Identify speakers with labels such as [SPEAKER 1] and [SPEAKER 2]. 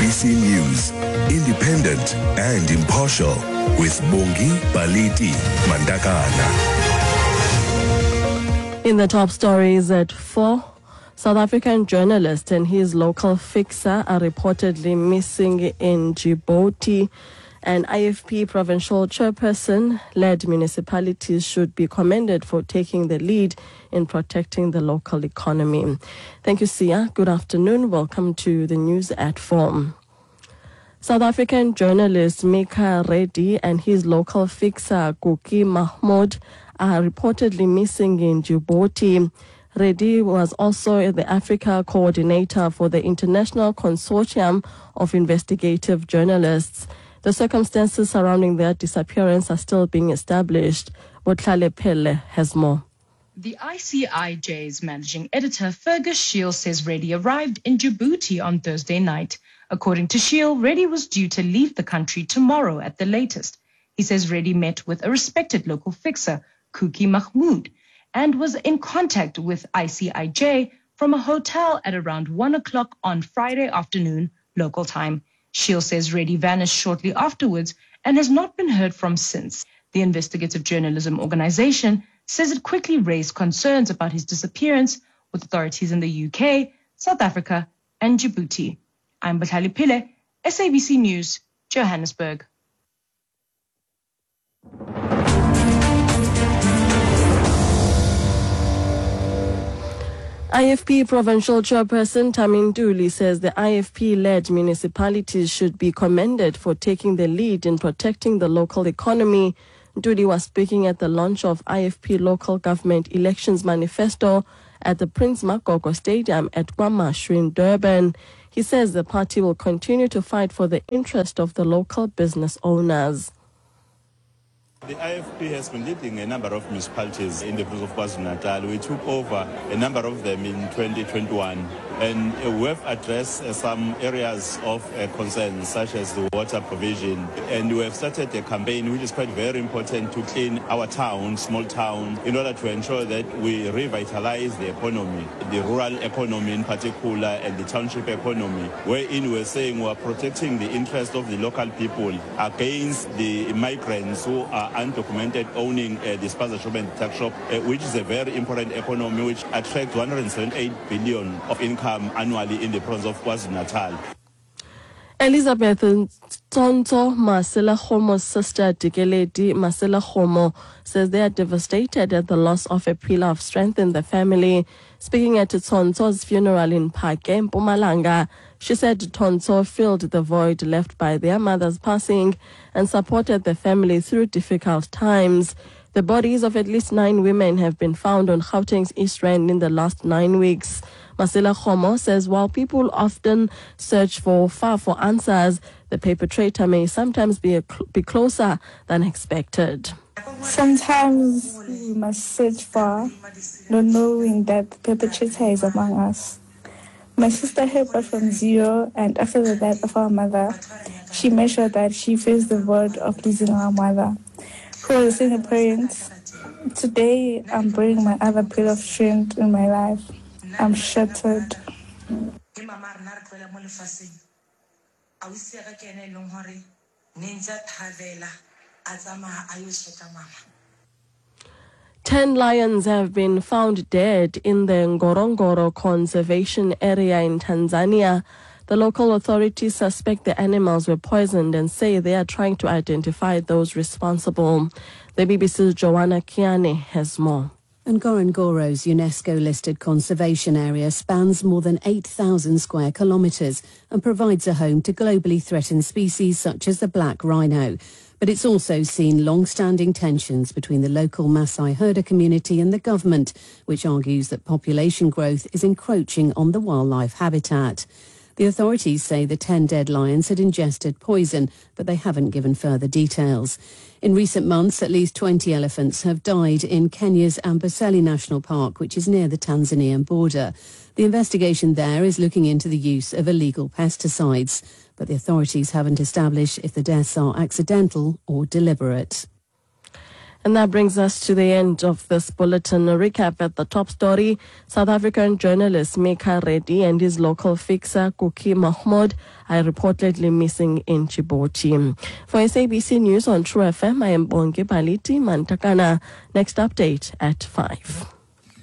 [SPEAKER 1] SABC News, independent and impartial, with Bongi Baliti Mandakana.
[SPEAKER 2] In the top stories at 4, South African journalist and his local fixer are reportedly missing in Djibouti. An IFP provincial chairperson led municipalities should be commended for taking the lead in protecting the local economy. Thank you, Sia. Good afternoon. Welcome to the news at 4. South African journalist Mika Reddy and his local fixer Kuki Mahmoud are reportedly missing in Djibouti. Reddy was also the Africa coordinator for the International Consortium of Investigative Journalists. The circumstances surrounding their disappearance are still being established. Botlale Pele has more.
[SPEAKER 3] The ICIJ's managing editor Fergus Shiel says Reddy arrived in Djibouti on Thursday night. According to Shiel, Reddy was due to leave the country tomorrow at the latest. He says Reddy met with a respected local fixer, Kuki Mahmoud, and was in contact with ICIJ from a hotel at around 1 o'clock on Friday afternoon, local time. Shiel says Reddy vanished shortly afterwards and has not been heard from since. The investigative journalism organization says it quickly raised concerns about his disappearance with authorities in the UK, South Africa, and Djibouti. I'm Batali Pile, SABC News, Johannesburg.
[SPEAKER 2] IFP Provincial Chairperson Tamin Dooley says the IFP-led municipalities should be commended for taking the lead in protecting the local economy. Dooley was speaking at the launch of IFP Local Government Elections Manifesto at the Prince Makoko Stadium at KwaMashu in Durban. He says the party will continue to fight for the interest of the local business owners.
[SPEAKER 4] The IFP has been leading a number of municipalities in the province of KwaZulu-Natal. We took over a number of them in 2021, and we have addressed some areas of concern, such as the water provision. And we have started a campaign which is quite very important to clean our towns, small towns, in order to ensure that we revitalize the economy, the rural economy in particular, and the township economy, wherein we're saying we're protecting the interest of the local people against the migrants who are undocumented owning the spaza shop and tuck shop, which is a very important economy which attracts 178 billion of income annually in the province of KwaZulu-Natal.
[SPEAKER 2] Elizabeth Tonto Masela-Khomo's sister Dikeledi Masela-Khomo says they are devastated at the loss of a pillar of strength in the family. Speaking at Tonto's funeral in Phake, Mpumalanga, she said Tonto filled the void left by their mother's passing and supported the family through difficult times. The bodies of at least 9 women have been found on Gauteng's East Rand in the last 9 weeks. Masela-Khomo says while people often search far for answers, the perpetrator may sometimes be closer than expected.
[SPEAKER 5] Sometimes we must search far, not knowing that the perpetrator is among us. My sister helped us from zero, and after the death of our mother, she made sure that she faced the word of losing our mother, who was a single parent. Today, I'm bringing my other pillar of strength in my life. I'm shattered.
[SPEAKER 2] 10 lions have been found dead in the Ngorongoro Conservation Area in Tanzania. The local authorities suspect the animals were poisoned and say they are trying to identify those responsible. The BBC's Joanna Kiane has more.
[SPEAKER 6] Ngorongoro's UNESCO-listed conservation area spans more than 8,000 square kilometres and provides a home to globally threatened species such as the black rhino. But it's also seen long-standing tensions between the local Maasai herder community and the government, which argues that population growth is encroaching on the wildlife habitat. The authorities say the 10 dead lions had ingested poison, but they haven't given further details. In recent months, at least 20 elephants have died in Kenya's Amboseli National Park, which is near the Tanzanian border. The investigation there is looking into the use of illegal pesticides, but the authorities haven't established if the deaths are accidental or deliberate.
[SPEAKER 2] And that brings us to the end of this bulletin. A recap at the top story. South African journalist Mika Reddy and his local fixer Kuki Mahmoud are reportedly missing in Djibouti. For SABC News on True FM, I am Bongi Paliti Mantakana. Next update at 5.